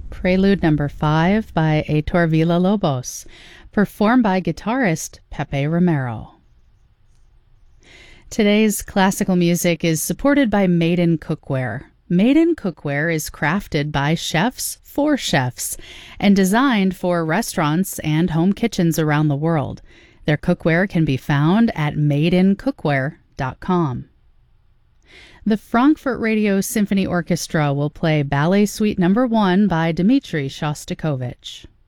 Prelude number 5 by Heitor Villa-Lobos, performed by guitarist Pepe Romero. Today's classical music is supported by Maiden Cookware. Maiden Cookware is crafted by chefs for chefs and designed for restaurants and home kitchens around the world. Their cookware can be found at maidencookware.com. The Frankfurt Radio Symphony Orchestra will play Ballet Suite No. 1 by Dmitri Shostakovich.